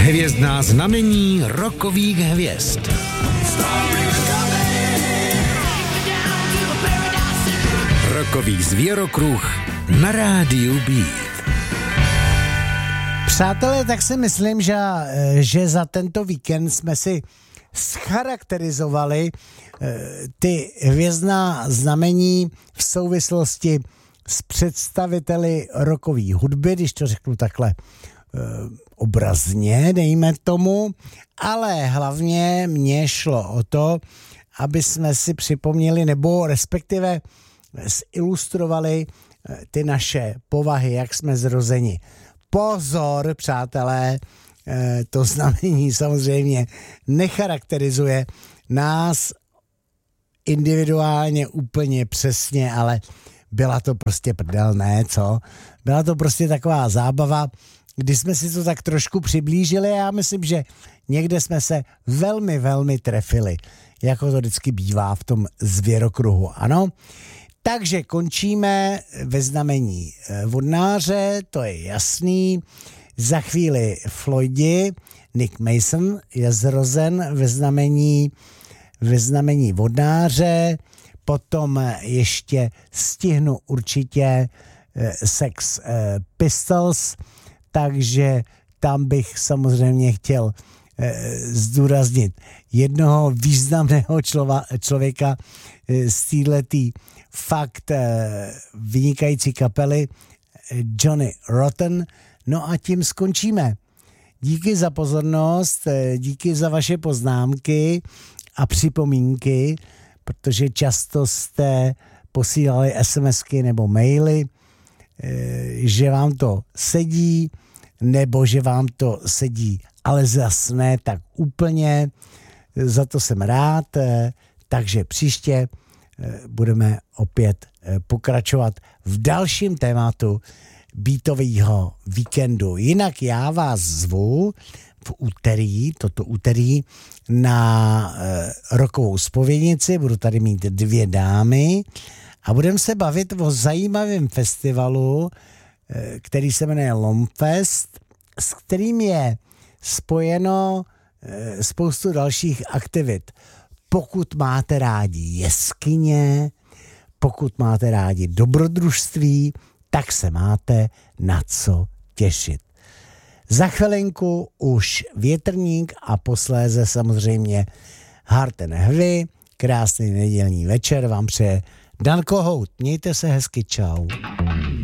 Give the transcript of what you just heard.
Hvězdná znamení rockových hvězd. Rockový zvěrokruh na rádiu Beat. Přátelé, tak si myslím, že za tento víkend jsme si scharakterizovali ty hvězdná znamení v souvislosti s představiteli rockové hudby, když to řeknu takhle obrazně, dejme tomu, ale hlavně mně šlo o to, aby jsme si připomněli nebo respektive ilustrovali ty naše povahy, jak jsme zrozeni. Pozor, přátelé, to znamení samozřejmě necharakterizuje nás individuálně úplně přesně, ale byla to prostě prdel, ne, co? Byla to prostě taková zábava, kdy jsme si to tak trošku přiblížili a já myslím, že někde jsme se velmi, velmi trefili, jako to vždycky bývá v tom zvěrokruhu, ano? Takže končíme ve znamení vodnáře, to je jasný. Za chvíli Floydi, Nick Mason je zrozen ve znamení vodnáře, potom ještě stihnu určitě Sex Pistols, takže tam bych samozřejmě chtěl zdůraznit jednoho významného člověka z téhletý fakt vynikající kapely Johnny Rotten. No a tím skončíme. Díky za pozornost, díky za vaše poznámky a připomínky, protože často jste posílali SMSky nebo maily, že vám to sedí, nebo že vám to sedí, ale zas ne tak úplně. Za to jsem rád, takže příště budeme opět pokračovat v dalším tématu beatového víkendu. Jinak já vás zvu toto úterý na rockovou zpovědnici, budu tady mít 2 dámy a budeme se bavit o zajímavém festivalu, který se jmenuje Lomfest, s kterým je spojeno spoustu dalších aktivit. Pokud máte rádi jeskyně, pokud máte rádi dobrodružství, tak se máte na co těšit. Za chvilinku už Větrník a posléze samozřejmě Heart and Heavy. Krásný nedělní večer vám přeje Dan Kohout. Mějte se hezky, čau.